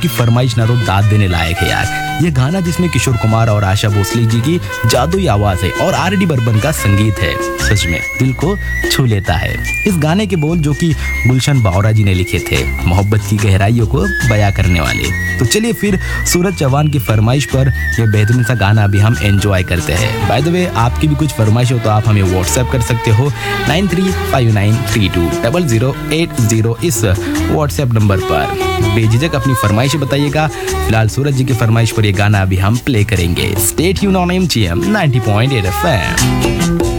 की फरमाइश ना तो दाद देने लायक है यार। ये गाना जिसमें किशोर कुमार और आशा भोसले जी की जादुई आवाज है और आर.डी. बर्मन का संगीत है, सच में दिल को छू लेता है। इस गाने के बोल जो कि गुलशन बावरा जी ने लिखे थे, मोहब्बत की गहराइयों को बयां करने वाले। तो चलिए फिर सूरज चौहान की फरमाइश पर यह बेहतरीन सा गाना भी हम एंजॉय करते हैं। बाय द वे, आपकी भी कुछ फरमाइश हो तो आप हमें व्हाट्सएप कर सकते हो 9359320080 इस व्हाट्सएप नंबर पर। बेझिझक अपनी फरमाइश बताइएगा। फिलहाल सूरज जी की फरमाइश पर ये गाना अभी हम प्ले करेंगे। Stay tuned on MGM 90.8 FM।